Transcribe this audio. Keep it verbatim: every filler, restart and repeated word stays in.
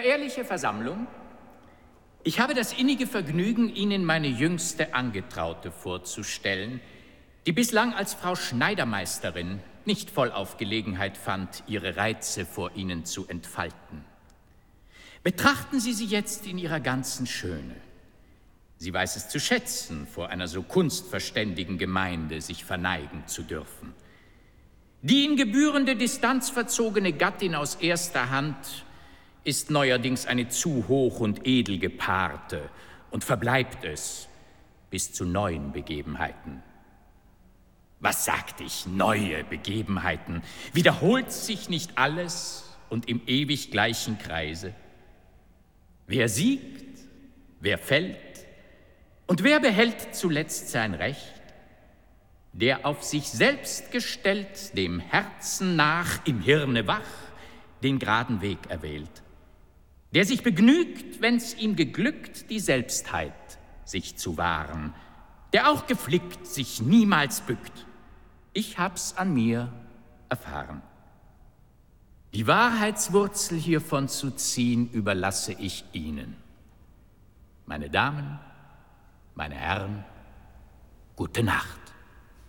Verehrliche Versammlung, ich habe das innige Vergnügen, Ihnen meine jüngste Angetraute vorzustellen, die bislang als Frau Schneidermeisterin nicht voll auf Gelegenheit fand, ihre Reize vor Ihnen zu entfalten. Betrachten Sie sie jetzt in ihrer ganzen Schöne. Sie weiß es zu schätzen, vor einer so kunstverständigen Gemeinde sich verneigen zu dürfen. Die in gebührende Distanz verzogene Gattin aus erster Hand ist neuerdings eine zu hoch und edel gepaarte und verbleibt es bis zu neuen Begebenheiten. Was sagte ich, neue Begebenheiten? Wiederholt sich nicht alles und im ewig gleichen Kreise? Wer siegt, wer fällt und wer behält zuletzt sein Recht? Der auf sich selbst gestellt, dem Herzen nach, im Hirne wach, den geraden Weg erwählt. Der sich begnügt, wenn's ihm geglückt, die Selbstheit sich zu wahren. Der auch geflickt sich niemals bückt. Ich hab's an mir erfahren. Die Wahrheitswurzel hiervon zu ziehen, überlasse ich Ihnen. Meine Damen, meine Herren, gute Nacht.